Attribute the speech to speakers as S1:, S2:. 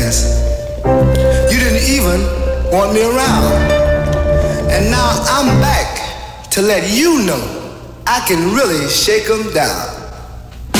S1: dance. You didn't even want me around. And now I'm back to let you know I can really shake 'em down.